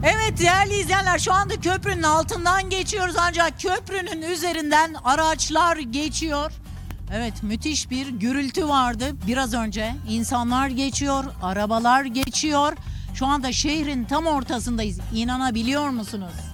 Evet değerli izleyenler, şu anda köprünün altından geçiyoruz ancak köprünün üzerinden araçlar geçiyor. Evet, müthiş bir gürültü vardı biraz önce. İnsanlar geçiyor, arabalar geçiyor. Şu anda şehrin tam ortasındayız. İnanabiliyor musunuz?